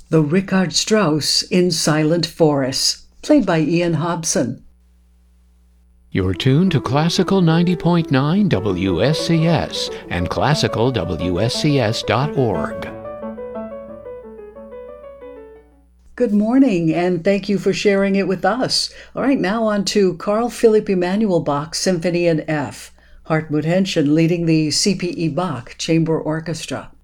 The Richard Strauss in Silent Forests, played by Ian Hobson. You're tuned to Classical 90.9 WSCS and classicalwscs.org. Good morning, and thank you for sharing it with us. All right, now on to Carl Philipp Emanuel Bach's Symphony in F. Hartmut Henschen leading the CPE Bach Chamber Orchestra.